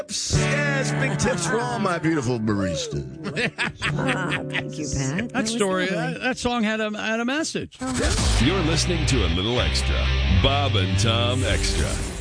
Yes, big tips for all my beautiful baristas. Thank you, Pat. That song had a message. You're listening to A Little Extra. Bob and Tom Extra.